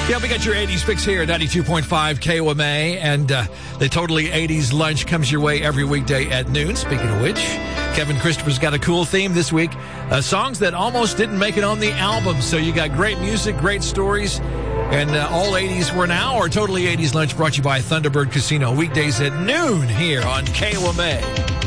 Yeah, we got your 80s fix here at 92.5 KOMA, and the Totally 80s lunch comes your way every weekday at noon. Speaking of which, Kevin Christopher's got a cool theme this week. Songs that almost didn't make it on the album. So you got great music, great stories, and all 80s were now. Our Totally 80s lunch brought to you by Thunderbird Casino, weekdays at noon here on KOMA.